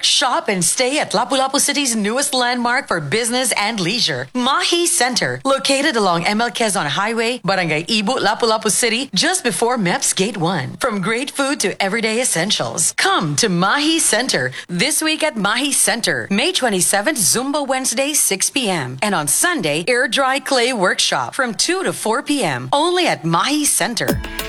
work, shop, and stay at Lapu-Lapu City's newest landmark for business and leisure, Mahi Center, located along ML Quezon Highway, Barangay Ibu, Lapu-Lapu City, just before MEPS Gate 1. From great food to everyday essentials, come to Mahi Center this week at Mahi Center, May 27th, Zumba Wednesday, 6 p.m. and on Sunday, Air Dry Clay Workshop from 2 to 4 p.m. only at Mahi Center.